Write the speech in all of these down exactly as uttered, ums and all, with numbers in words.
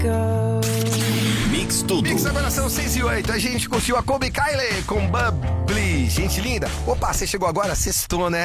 Mix tudo. Mix agora são seis e oito. A gente curtiu a Colbie Caillat com Bubbly. Gente linda. Opa, você chegou agora, sextou, né?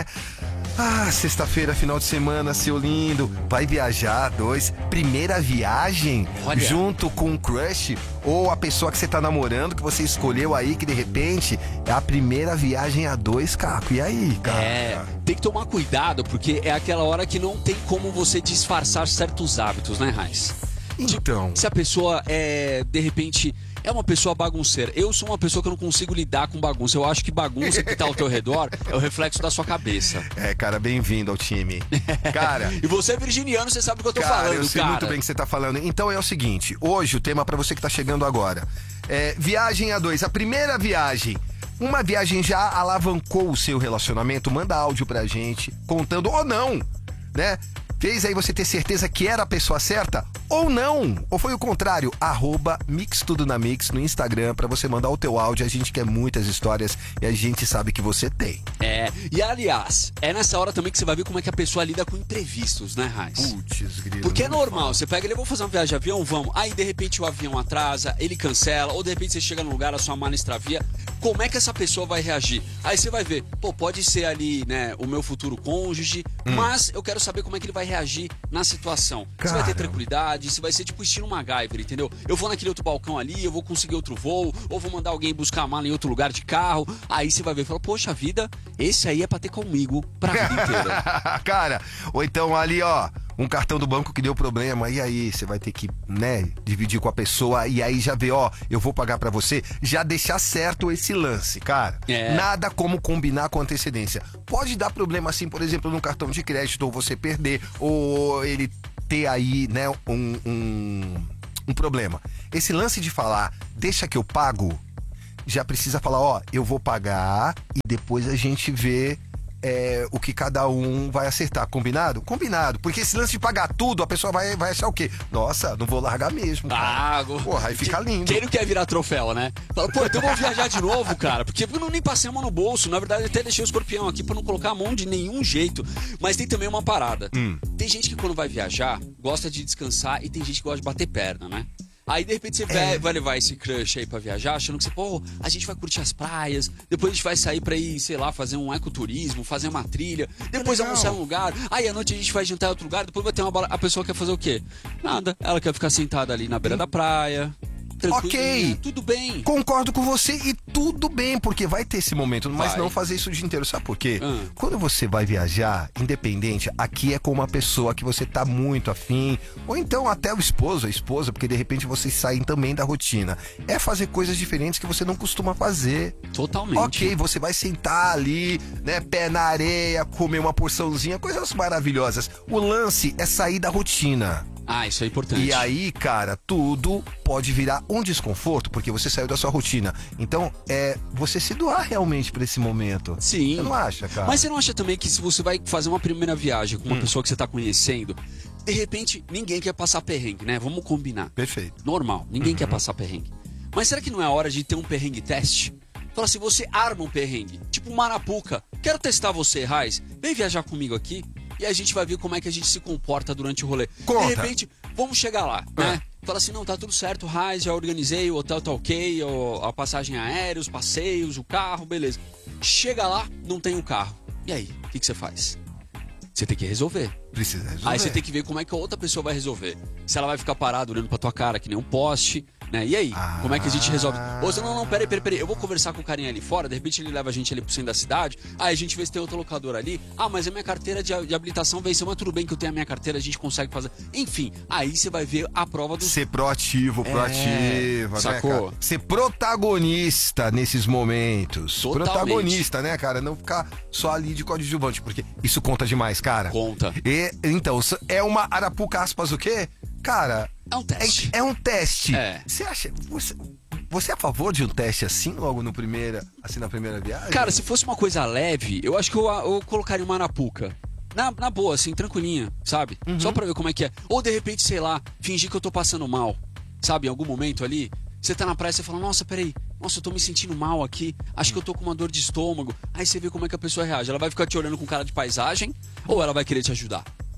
Ah, sexta-feira, final de semana, seu lindo. Vai viajar, dois. Primeira viagem, Olha. junto com um crush ou a pessoa que você tá namorando, que você escolheu aí, que de repente é a primeira viagem a dois, Caco. E aí, cara? É, tem que tomar cuidado, porque é aquela hora que não tem como você disfarçar certos hábitos, né, Raiz? Então. Se a pessoa é, de repente, é uma pessoa bagunceira. Eu sou uma pessoa que eu não consigo lidar com bagunça. Eu acho que bagunça que tá ao teu redor é o reflexo da sua cabeça. É, cara, bem-vindo ao time. Cara. E você é virginiano, você sabe o que eu tô cara, falando, eu sei cara. muito bem o que você tá falando. Então é o seguinte, hoje o tema pra você que tá chegando agora é viagem a dois. A primeira viagem, uma viagem já alavancou o seu relacionamento? Manda áudio pra gente, contando ou não, né? Fez aí você ter certeza que era a pessoa certa ou não? Ou foi o contrário? Arroba Mix Tudo na Mix no Instagram pra você mandar o teu áudio. A gente quer muitas histórias e a gente sabe que você tem. É, e aliás, é nessa hora também que você vai ver como é que a pessoa lida com imprevistos, né, Raiz? Putz, grilo. Porque é normal, você pega ele, eu vou fazer uma viagem de avião, vamos. Aí de repente o avião atrasa, ele cancela, ou de repente você chega num lugar, a sua mala extravia. Como é que essa pessoa vai reagir? Aí você vai ver, pô, pode ser ali, né, o meu futuro cônjuge, hum. mas eu quero saber como é que ele vai reagir na situação. Cara. Você vai ter tranquilidade, você vai ser tipo estilo MacGyver, entendeu? Eu vou naquele outro balcão ali, eu vou conseguir outro voo, ou vou mandar alguém buscar a mala em outro lugar de carro. Aí você vai ver e fala, poxa vida, esse aí é pra ter comigo pra vida inteira. Cara, ou então ali, ó, um cartão do banco que deu problema, e aí você vai ter que, né, dividir com a pessoa, e aí já vê, ó, eu vou pagar pra você, já deixar certo esse lance, cara. É. Nada como combinar com antecedência. Pode dar problema assim, por exemplo, no cartão de crédito, ou você perder, ou ele ter aí, né, um, um, um problema. Esse lance de falar, deixa que eu pago, já precisa falar, ó, eu vou pagar e depois a gente vê é, o que cada um vai acertar. Combinado? Combinado. Porque esse lance de pagar tudo, a pessoa vai, vai achar o quê? Nossa, não vou largar mesmo, cara. Ah, porra, aí fica lindo. Quem não quer virar troféu, né? Fala, pô, então eu vou viajar de novo, cara. Porque eu não nem passei a mão no bolso. Na verdade, eu até deixei o escorpião aqui pra não colocar a mão de nenhum jeito. Mas tem também uma parada. Hum. Tem gente que quando vai viajar, gosta de descansar, e tem gente que gosta de bater perna, né? Aí, de repente, você É. vai, vai levar esse crush aí pra viajar, achando que você, pô, a gente vai curtir as praias, depois a gente vai sair pra ir, sei lá, fazer um ecoturismo, fazer uma trilha, depois legal. almoçar em um lugar, aí à noite a gente vai jantar em outro lugar, depois vai ter uma bala... A pessoa quer fazer o quê? Nada. Ela quer ficar sentada ali na beira da praia, tranquilinha, Ok. tudo bem. Concordo com você e tudo bem, porque vai ter esse momento, mas Vai. não fazer isso o dia inteiro. Sabe por quê? Hum. Quando você vai viajar, independente, aqui é com uma pessoa que você tá muito afim, ou então até o esposo, a esposa, porque de repente vocês saem também da rotina. É fazer coisas diferentes que você não costuma fazer. Totalmente. Ok, você vai sentar ali, né, pé na areia, comer uma porçãozinha, coisas maravilhosas. O lance é sair da rotina. Ah, isso é importante. E aí, cara, tudo pode virar um desconforto, porque você saiu da sua rotina. Então, é você se doar realmente pra esse momento. Sim. Você não acha, cara? Mas você não acha também que se você vai fazer uma primeira viagem com uma hum. pessoa que você tá conhecendo, de repente ninguém quer passar perrengue, né? Vamos combinar. Perfeito. Normal, ninguém Uhum. quer passar perrengue. Mas será que não é hora de ter um perrengue teste? Fala assim, você arma um perrengue, tipo Marapuca. Quero testar você, Raiz. Vem viajar comigo aqui e a gente vai ver como é que a gente se comporta durante o rolê. Conta. De repente, vamos chegar lá, né? Fala assim, não, tá tudo certo, Raiz, já organizei, o hotel tá ok, a passagem aérea, os passeios, o carro, beleza. Chega lá, não tem o carro. E aí, o que, que você faz? Você tem que resolver. Precisa resolver. Aí você tem que ver como é que a outra pessoa vai resolver. Se ela vai ficar parada olhando pra tua cara que nem um poste, né? E aí, Ah. como é que a gente resolve? Ou você, não, não, peraí, peraí, peraí, eu vou conversar com o carinha ali fora, de repente ele leva a gente ali pro centro da cidade, aí a gente vê se tem outro locador ali. Ah, mas a minha carteira de, de habilitação venceu, mas tudo bem que eu tenho a minha carteira, a gente consegue fazer. Enfim, aí você vai ver a prova do... Ser proativo, proativa, sacou? né, cara? Ser protagonista nesses momentos. Totalmente. Protagonista, né, cara? Não ficar só ali de coadjuvante, porque isso conta demais, cara. Conta. E, então, é uma arapuca aspas o quê? Cara... É um teste. É, é um teste. É. Você acha... Você, você é a favor de um teste assim, logo no primeira, assim, na primeira viagem? Cara, se fosse uma coisa leve, eu acho que eu, eu colocaria uma Marapuca. Na, na boa, assim, tranquilinha, sabe? Uhum. Só pra ver como é que é. Ou de repente, sei lá, fingir que eu tô passando mal, sabe? Em algum momento ali, você tá na praia e você fala, nossa, peraí, nossa, eu tô me sentindo mal aqui, acho que eu tô com uma dor de estômago. Aí você vê como é que a pessoa reage. Ela vai ficar te olhando com cara de paisagem ou ela vai querer te ajudar?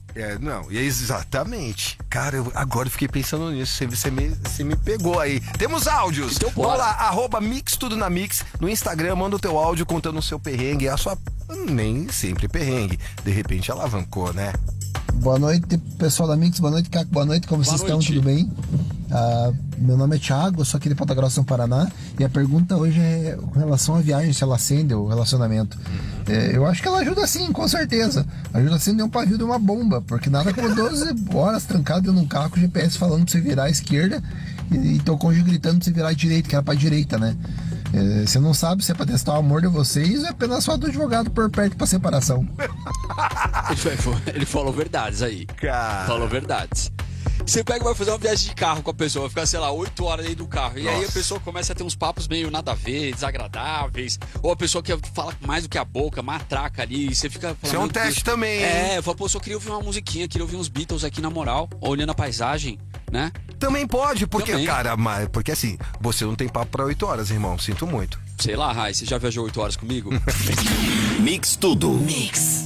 É, não, exatamente. Cara, eu agora eu fiquei pensando nisso. Você, você, me, você me pegou aí. Temos áudios. Então, Vamos lá, arroba Mix Tudo na Mix. No Instagram, manda o teu áudio contando o seu perrengue. A sua. Nem sempre perrengue. De repente alavancou, né? Boa noite, pessoal da Mix. Boa noite, Caco. Boa noite, como Boa vocês noite. estão? Tudo bem? Ah, meu nome é Thiago, eu sou aqui de Ponta Grossa, no Paraná. E a pergunta hoje é com relação à viagem, se ela acende o relacionamento. É, eu acho que ela ajuda sim, com certeza. Ajuda a acender um pavio de uma bomba, porque nada como doze horas trancado dentro de um carro com o G P S falando pra você virar à esquerda e, e teu cônjuge gritando pra você virar à direita, que era pra direita, né? É, você não sabe se é pra testar o amor de vocês ou é apenas só do advogado por perto pra separação. Ele, foi- ele falou verdades aí. Cara. Falou verdades. Você pega e vai fazer uma viagem de carro com a pessoa, vai ficar, sei lá, oito horas dentro do carro. E aí a Nossa. pessoa começa a ter uns papos meio nada a ver, desagradáveis. Ou a pessoa que fala mais do que a boca, matraca ali. E você fica falando. Isso é um "Meu Deus". teste também, hein? É, eu falo, pô, só queria ouvir uma musiquinha, queria ouvir uns Beatles aqui na moral, olhando a paisagem, né? Também pode, porque, Também. cara, mas, porque assim, você não tem papo pra oito horas, irmão. Sinto muito. Sei lá, Rai, você já viajou oito horas comigo? Mix Tudo. Mix.